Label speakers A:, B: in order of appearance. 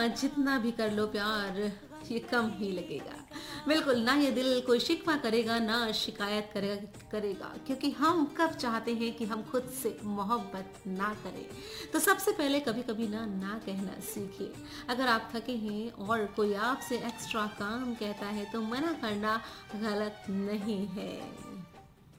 A: जितना भी कर लो प्यार ये कम ही लगेगा। बिल्कुल, ना ये दिल कोई शिकवा करेगा, ना शिकायत करेगा क्योंकि हम कब चाहते हैं कि हम खुद से मोहब्बत ना करें। तो सबसे पहले कभी-कभी ना कहना सीखिए। अगर आप थके हैं और कोई आपसे एक्स्ट्रा काम कहता है तो मना करना गलत नहीं है।